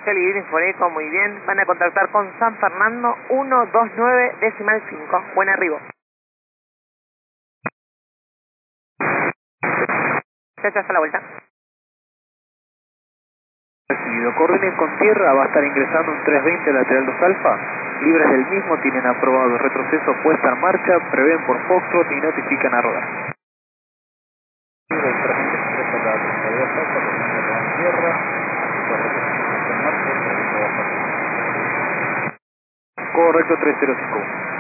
Charlie Info Eco, muy bien. Van a contactar con San Fernando 129.5. Buen arribo. Ya está la vuelta. Recibido. Coordinen con tierra, va a estar ingresando un 320 lateral 2 alfa. Libres del mismo, tienen aprobado retroceso, puesta en marcha, prevén por Foxtrot y notifican a rodar. Libre 320 lateral 2 alfa, coordinen con tierra, retroceso en marcha, correcto 305.